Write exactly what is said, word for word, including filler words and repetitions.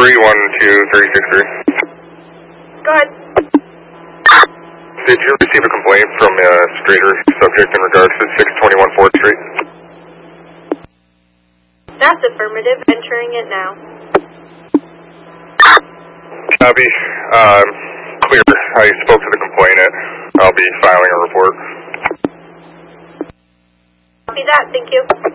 three one two three six three. Go ahead. Did you receive a complaint from a straighter subject in regards to six twenty-one fourth Street? That's affirmative. Entering it now. Copy. Um, clear. I spoke to the complainant. I'll be filing a report. Copy that. Thank you.